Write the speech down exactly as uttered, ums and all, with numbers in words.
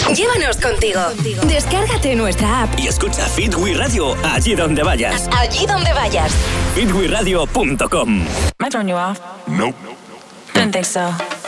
Llévanos contigo. Descárgate nuestra app y escucha Fit We Radio allí donde vayas. Allí donde vayas. fit we radio punto com. Am I throwing you off? Nope. Didn't think so.